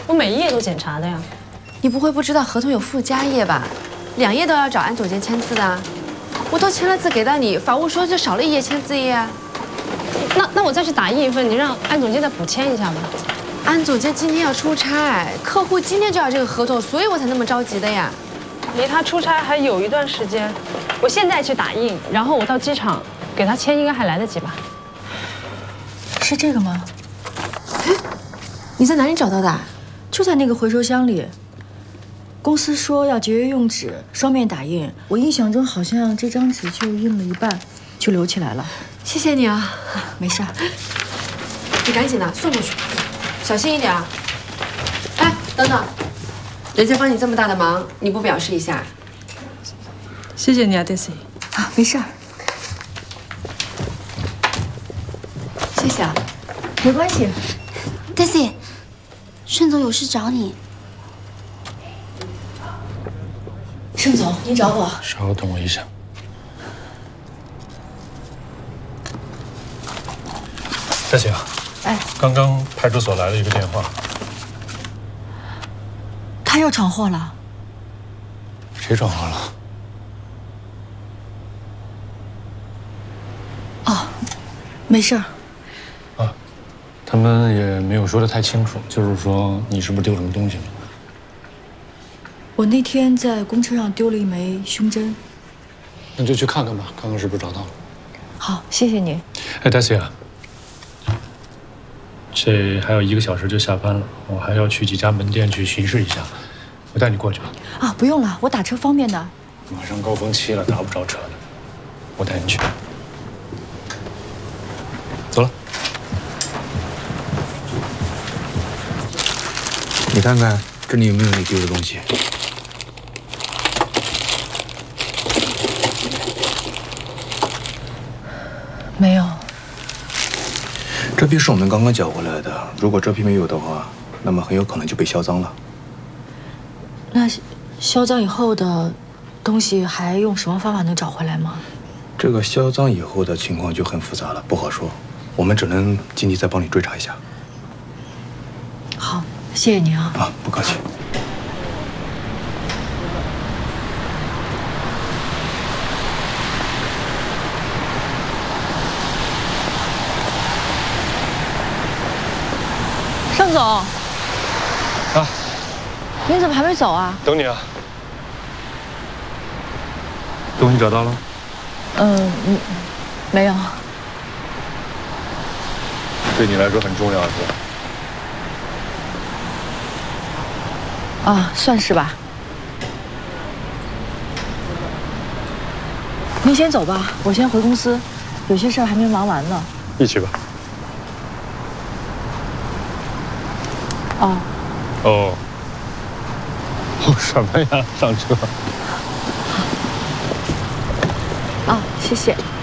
我每一页都检查的呀。 你不会不知道合同有附加页吧？2页都要找安总监签字的。我都签了字给到你，法务说就少了1页签字页啊。 那我再去打印一份，你让安总监再补签一下吧。 安总监今天要出差，客户今天就要这个合同，所以我才那么着急的呀。 离他出差还有一段时间，我现在去打印，然后我到机场给他签，应该还来得及吧？ 是这个吗？ 哎，你在哪里找到的？ 就在那个回收箱里。公司说要节约用纸，双面打印。我印象中好像这张纸就印了一半，就留起来了。 谢谢你啊， 没事儿。 你赶紧的送过去，小心一点啊。哎，等等，人家帮你这么大的忙，你不表示一下？ 谢谢你啊 ，Daisy。 啊，没事儿。 谢谢啊， 没关系。 Daisy， 盛总有事找你。 盛总，您找我？ 稍等我一下。大姐啊， 哎， 刚刚派出所来了一个电话， 他又闯祸了。 谁闯祸了？ 哦，没事儿。 啊，他们也没有说得太清楚，就是说你是不是丢什么东西了？ 我那天在公车上丢了一枚胸针。 那就去看看吧，看看是不是找到了。 好，谢谢你。 哎，大姐啊，这还有1个小时就下班了，我还要去几家门店去巡视一下，我带你过去吧。 啊，不用了，我打车方便的。 马上高峰期了，打不着车的，我带你去。走了。 你看看这里有没有你丢的东西？ 没有。 这批是我们刚刚缴回来的，如果这批没有的话，那么很有可能就被销赃了。 那销赃以后的东西还用什么方法能找回来吗？ 这个销赃以后的情况就很复杂了，不好说。我们只能尽力再帮你追查一下。 好，谢谢您啊。 啊，不客气。 盛总， 啊， 您怎么还没走啊？ 等你啊。东西找到了？ 没有。 对你来说很重要，是吧？ 啊，算是吧。您先走吧，我先回公司，有些事儿还没忙完呢。 一起吧。 哦。 哦。哦什么呀？上车。 啊，谢谢。